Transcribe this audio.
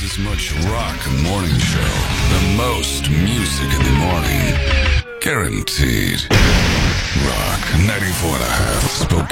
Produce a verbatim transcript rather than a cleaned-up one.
as much rock morning show. The most music in the morning. Guaranteed. Rock ninety-four and a half Spokane.